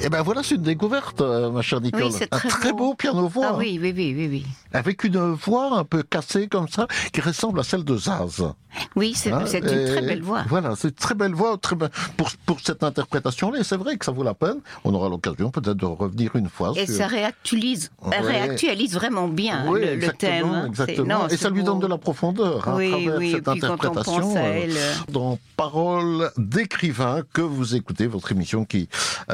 Eh ben voilà, c'est une découverte, ma chère Nicole. Oui, c'est un très beau piano-voix. Ah oui. Avec une voix un peu cassée comme ça, qui ressemble à celle de Zaz. Oui, c'est une très belle voix. Voilà, c'est une très belle voix pour cette interprétation-là. Et c'est vrai que ça vaut la peine. On aura l'occasion peut-être de revenir une fois. Et ça réactualise vraiment bien le thème. Exactement. Et ça lui donne de la profondeur à travers cette interprétation. Dans Paroles d'écrivain, que vous écoutez, votre émission qui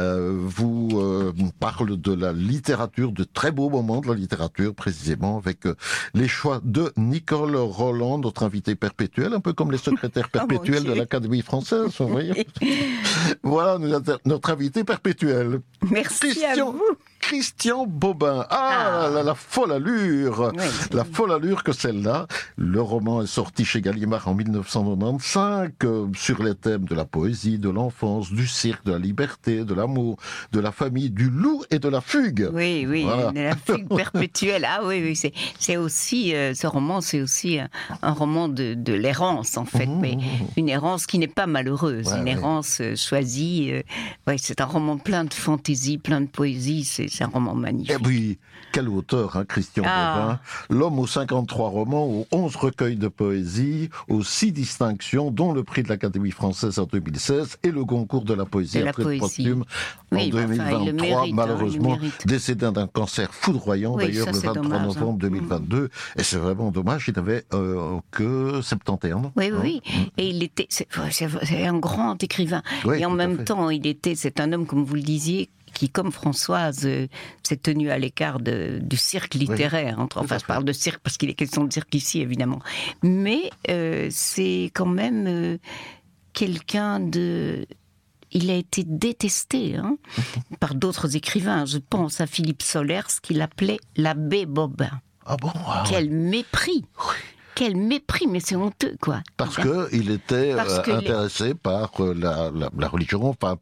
vous parle de la littérature, de très beaux moments de la littérature, précisément, avec les choix de Nicole Roland, notre invitée perpétuelle, un peu comme les secrétaires perpétuels de l'Académie française, vous voyez. Voilà notre invitée perpétuelle. Merci à vous. Christian Bobin. La folle allure. La folle allure que celle-là. Le roman est sorti chez Gallimard en 1995 sur les thèmes de la poésie, de l'enfance, du cirque, de la liberté, de l'amour, de la famille, du loup et de la fugue. Oui, voilà. De la fugue perpétuelle. Ah oui, c'est aussi, ce roman, c'est aussi un roman de l'errance, en fait, mais une errance qui n'est pas malheureuse, errance choisie. C'est un roman plein de fantaisie, plein de poésie, c'est un roman magnifique. Et oui, quel auteur, Christian Bobin. L'homme aux 53 romans, aux 11 recueils de poésie, aux 6 distinctions, dont le prix de l'Académie française en 2016 et le concours de la poésie après posthume en 2023, malheureusement décédé d'un cancer foudroyant, d'ailleurs le 23 novembre 2022. Et c'est vraiment dommage, il n'avait que 71 ans. Oui. Et c'est un grand écrivain. Et en même temps, c'est un homme, comme vous le disiez, qui, comme Françoise, s'est tenu à l'écart du cirque littéraire. Je parle de cirque parce qu'il est question de cirque ici, évidemment. Mais c'est quand même quelqu'un de... Il a été détesté par d'autres écrivains. Je pense à Philippe Solers, qu'il appelait l'abbé Bobin. Ah bon? Quel mépris! Quel mépris, mais c'est honteux, quoi. Parce qu'il était intéressé par la religion, par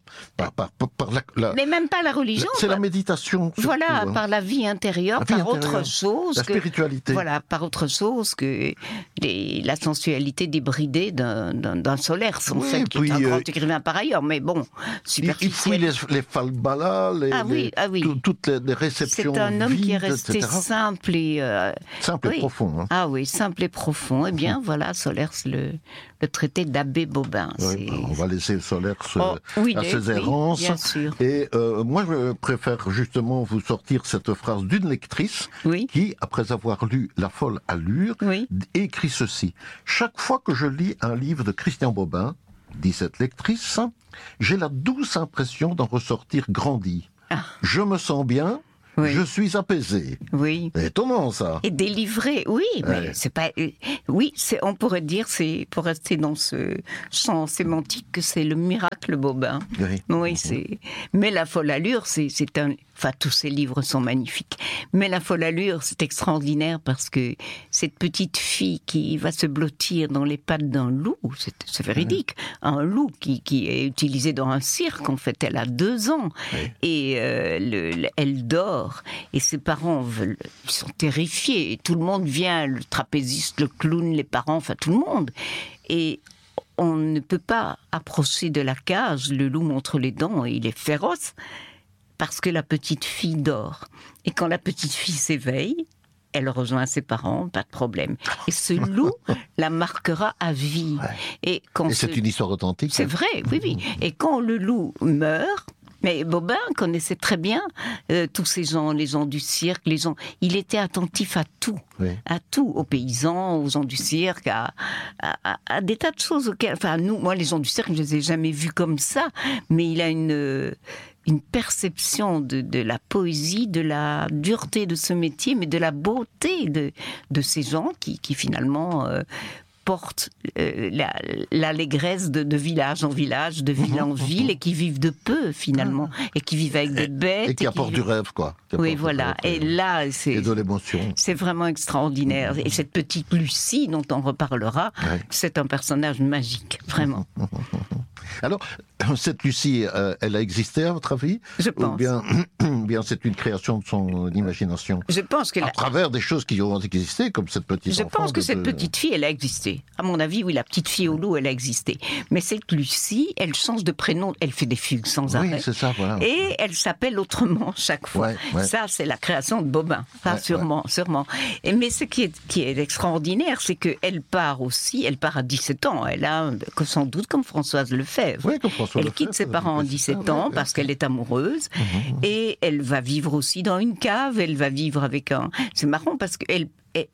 mais même pas la religion. C'est la méditation. Surtout, voilà, par la vie intérieure, autre chose. La spiritualité. Voilà, par autre chose que la sensualité débridée d'un Solers, en fait, qui est un grand écrivain par ailleurs, mais bon, superficiel. Et puis les falbalas, toutes les réceptions. C'est un homme qui est resté etc. simple et... simple et profond. Ah oui, simple et profond. Eh bien, voilà, Solers le traité d'abbé Bobin. On va laisser Solers à ses errances. Bien sûr. Et moi, je préfère justement vous sortir cette phrase d'une lectrice qui, après avoir lu La folle allure, écrit ceci. Chaque fois que je lis un livre de Christian Bobin, dit cette lectrice, j'ai la douce impression d'en ressortir grandi. Je me sens bien. Je suis apaisé. Oui. C'est étonnant, ça. Et délivré, mais c'est pas... on pourrait dire, pour rester dans ce champ sémantique, que c'est le miracle Bobin. Mais La folle allure, c'est un... Enfin, tous ces livres sont magnifiques. Mais La folle allure, c'est extraordinaire parce que cette petite fille qui va se blottir dans les pattes d'un loup, c'est véridique, un loup qui est utilisé dans un cirque, en fait, elle a 2 ans. Et elle dort. Et ses parents sont terrifiés. Et tout le monde vient, le trapéziste, le clown, les parents, enfin tout le monde. Et on ne peut pas approcher de la cage. Le loup montre les dents et il est féroce parce que la petite fille dort. Et quand la petite fille s'éveille, elle rejoint ses parents, pas de problème. Et ce loup la marquera à vie. Et c'est une histoire authentique. C'est vrai, oui. Et quand le loup meurt... Mais Bobin connaissait très bien tous ces gens, les gens du cirque, il était attentif à tout, aux paysans, aux gens du cirque, à des tas de choses auxquelles, moi les gens du cirque, je les ai jamais vus comme ça, mais il a une perception de la poésie, de la dureté de ce métier, mais de la beauté de ces gens qui finalement portent l'allégresse de village en village, de ville en ville, et qui vivent de peu, finalement, et qui vivent avec des bêtes. Et qui apportent du rêve, quoi. Oui, voilà. Et là, et de l'émotion. C'est vraiment extraordinaire. Et cette petite Lucie, dont on reparlera, c'est un personnage magique, vraiment. Alors, cette Lucie, elle a existé à votre avis? Je pense. Ou bien c'est une création de son imagination? Je pense qu'elle à travers des choses qui ont existé, comme cette petite Je pense que cette petite fille, elle a existé. À mon avis, oui, la petite fille au loup, elle a existé. Mais cette Lucie, elle change de prénom, elle fait des fugues sans arrêt. Oui, c'est ça, voilà. Et elle s'appelle autrement chaque fois. Ça, c'est la création de Bobin. Ça, sûrement. Mais ce qui est extraordinaire, c'est qu'elle part aussi, elle part à 17 ans. Elle a, sans doute, comme Françoise Lefebvre. Oui, comme Françoise Elle quitte ses parents à 17 ans parce qu'elle est amoureuse. Et elle va vivre aussi dans une cave. Elle va vivre avec un... C'est marrant parce qu'elle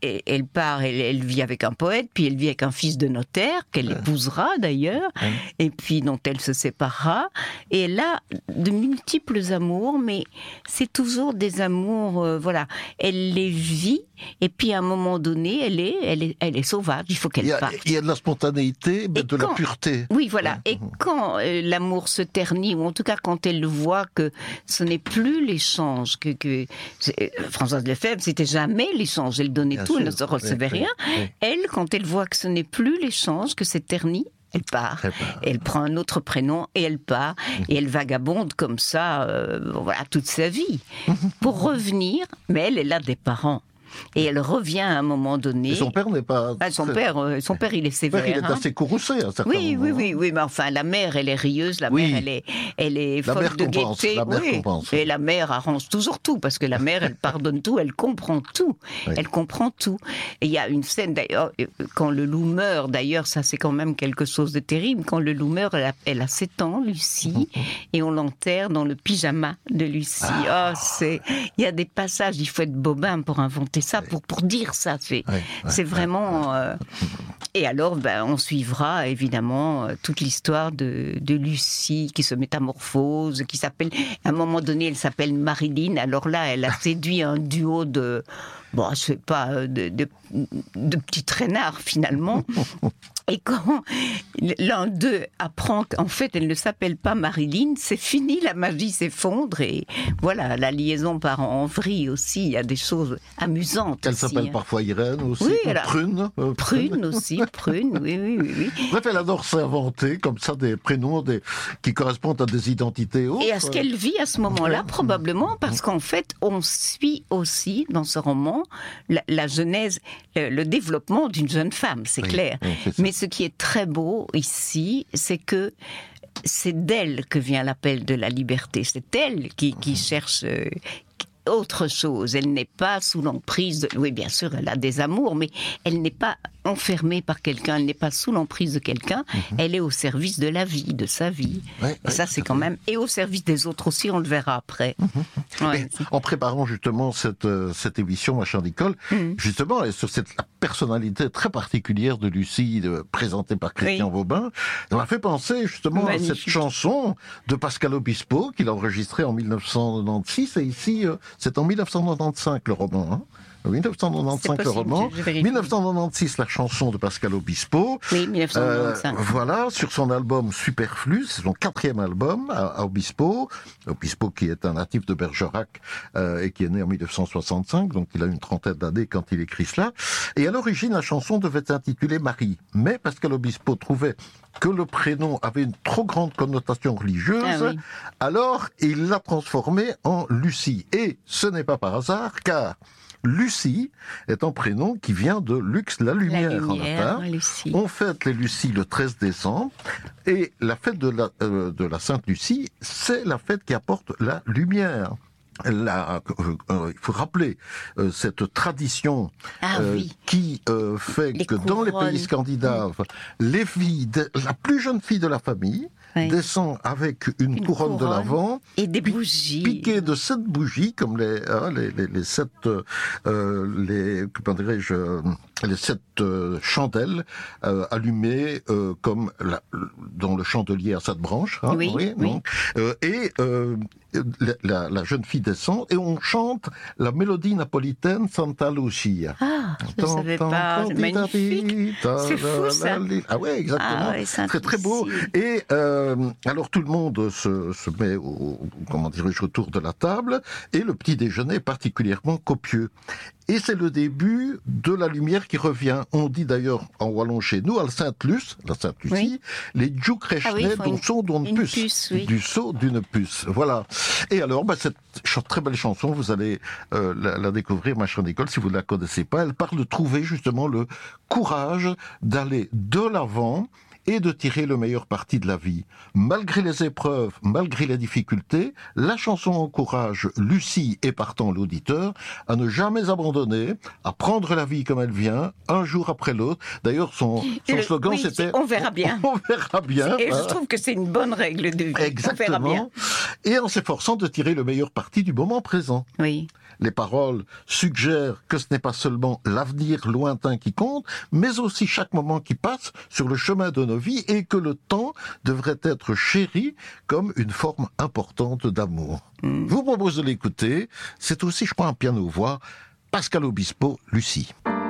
part, elle vit avec un poète, puis elle vit avec un fils de notaire, qu'elle épousera d'ailleurs, et puis dont elle se séparera. Et elle a de multiples amours, mais c'est toujours des amours, voilà. Elle les vit, et puis à un moment donné, elle est sauvage, il faut qu'elle parte. Il y a de la spontanéité, mais de la pureté. Oui, voilà. Et quand l'amour se ternit, ou en tout cas quand elle voit que ce n'est plus l'échange, que Françoise Lefebvre, c'était jamais l'échange, elle donnait tout, elle ne se recevait rien. Elle, quand elle voit que ce n'est plus l'échange, que c'est terni, elle part. Elle prend un autre prénom et elle part. Et elle vagabonde comme ça, voilà, toute sa vie. Pour revenir, mais elle a des parents. Et elle revient à un moment donné. Et son père n'est pas... son père, il est sévère. Il est assez courroucé à certains moments. Oui, mais enfin, la mère, elle est rieuse, la mère, elle est folle de gaieté. Et la mère arrange toujours tout, parce que la mère, elle pardonne tout, elle comprend tout. Elle comprend tout. Et il y a une scène, d'ailleurs, quand le loup meurt, d'ailleurs, ça c'est quand même quelque chose de terrible, quand le loup meurt, elle a 7 ans, Lucie, et on l'enterre dans le pyjama de Lucie. Il y a des passages, il faut être bobin pour inventer ça, pour dire ça, c'est vraiment... Et alors, on suivra évidemment toute l'histoire de Lucie qui se métamorphose, qui s'appelle... À un moment donné, elle s'appelle Marilyn. Alors là, elle a séduit un duo de... Bon, je sais pas, de petits traînards finalement. Et quand l'un d'eux apprend qu'en fait elle ne s'appelle pas Marilyn, c'est fini, la magie s'effondre et voilà, la liaison part en vrille aussi. Il y a des choses amusantes. Elle s'appelle parfois Irène aussi, Prune. Prune aussi, Prune, oui. Bref, elle adore s'inventer comme ça des prénoms qui correspondent à des identités autres. Et à ce qu'elle vit à ce moment-là, probablement, parce qu'en fait, on suit aussi dans ce roman la genèse, le développement d'une jeune femme, c'est clair. Mais ce qui est très beau ici, c'est que c'est d'elle que vient l'appel de la liberté. C'est elle qui cherche autre chose. Elle n'est pas sous l'emprise Oui, bien sûr, elle a des amours, mais elle n'est pas enfermée par quelqu'un, elle n'est pas sous l'emprise de quelqu'un, elle est au service de la vie, de sa vie. Et ça, c'est quand même... Et au service des autres aussi, on le verra après. En préparant justement cette émission, ma chère Nicole, justement, sur la personnalité très particulière de Lucie, présentée par Christian Vaubin, on m'a fait penser justement à cette chanson de Pascal Obispo, qu'il a enregistrée en 1996, et ici, c'est en 1995 le roman, 1995 le roman, 1996 la chanson de Pascal Obispo. Oui, 1995. Voilà, sur son album Superflu, c'est son 4e album à Obispo. Obispo qui est un natif de Bergerac et qui est né en 1965, donc il a une trentaine d'années quand il écrit cela. Et à l'origine, la chanson devait s'intituler Marie. Mais Pascal Obispo trouvait que le prénom avait une trop grande connotation religieuse, alors il l'a transformée en Lucie. Et ce n'est pas par hasard, car Lucie est un prénom qui vient de lux, la lumière en latin. On fête les Lucies le 13 décembre et la fête de la Sainte Lucie, c'est la fête qui apporte la lumière. Il faut rappeler cette tradition qui fait que dans les pays scandinaves, les filles, la plus jeune fille de la famille, descend avec une couronne de l'Avent et des bougies piquées de 7 bougies comme les 7 comment dirais-je les 7 chandelles allumées comme dans le chandelier à 7 branches et la jeune fille descend et on chante la mélodie napolitaine Santa Lucia. Je ne savais pas, c'est magnifique, c'est fou ça. Ah ouais, exactement, très très beau. Et alors tout le monde se met autour de la table et le petit déjeuner est particulièrement copieux. Et c'est le début de la lumière qui revient. On dit d'ailleurs en wallon chez nous, à la Sainte-Lucie, les Djoukrechnets dont sont d'une puce, du saut d'une puce. Voilà. Et alors, cette très belle chanson, vous allez la découvrir, ma chère Nicole, si vous ne la connaissez pas. Elle parle de trouver justement le courage d'aller de l'avant et de tirer le meilleur parti de la vie. Malgré les épreuves, malgré les difficultés, la chanson encourage Lucie et partant l'auditeur à ne jamais abandonner, à prendre la vie comme elle vient, un jour après l'autre. D'ailleurs, son slogan, c'était « On verra bien ». On verra bien. Et je trouve que c'est une bonne règle de vie. Exactement. On verra bien. Et en s'efforçant de tirer le meilleur parti du moment présent. Oui. Les paroles suggèrent que ce n'est pas seulement l'avenir lointain qui compte, mais aussi chaque moment qui passe sur le chemin de nos vies et que le temps devrait être chéri comme une forme importante d'amour. Je vous propose de l'écouter. C'est aussi, je crois, un piano-voix. Pascal Obispo, Lucie.